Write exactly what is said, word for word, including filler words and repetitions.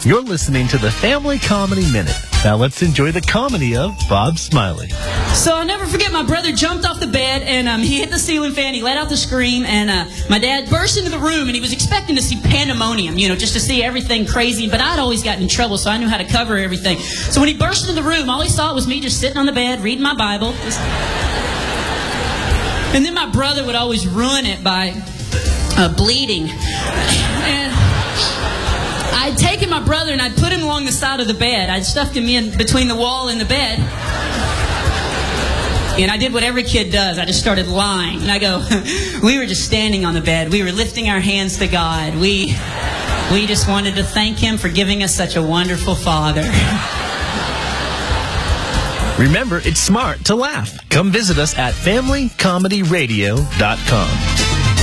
You're listening to the Family Comedy Minute. Now let's enjoy the comedy of Bob Smiley. So I'll never forget, my brother jumped off the bed, and um, he hit the ceiling fan. He let out the scream, and uh, my dad burst into the room, and he was expecting to see pandemonium, you know, just to see everything crazy. But I'd always gotten in trouble, so I knew how to cover everything. So when he burst into the room, all he saw was me just sitting on the bed, reading my Bible. Just... And then my brother would always ruin it by uh, bleeding. And I'd taken my brother and I'd put him along the side of the bed. I'd stuffed him in between the wall and the bed. And I did what every kid does. I just started lying. And I go, we were just standing on the bed. We were lifting our hands to God. We, we just wanted to thank Him for giving us such a wonderful Father. Remember, it's smart to laugh. Come visit us at family comedy radio dot com.